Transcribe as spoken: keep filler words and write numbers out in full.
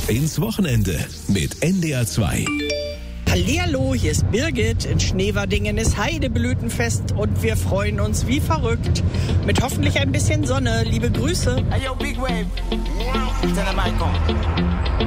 Ab ins Wochenende mit N D R zwei. Hallihallo, hier ist Birgit. In Schneverdingen ist Heideblütenfest und wir freuen uns wie verrückt. Mit hoffentlich ein bisschen Sonne. Liebe Grüße. Hey, yo, big wave. Tell them I come.